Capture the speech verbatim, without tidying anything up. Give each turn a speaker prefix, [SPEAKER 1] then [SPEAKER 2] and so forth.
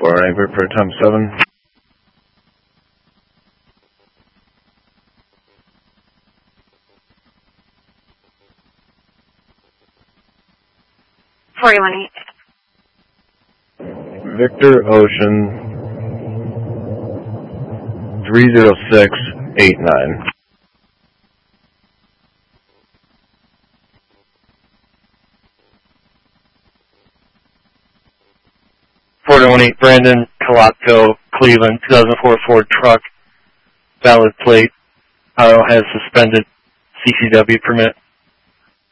[SPEAKER 1] four one eight, prepare time seven.
[SPEAKER 2] four one eight.
[SPEAKER 1] Victor Ocean three zero six eight nine.
[SPEAKER 3] four one eight, Brandon Colapco, Cleveland, two thousand four Ford truck, valid plate, auto has suspended C C W permit.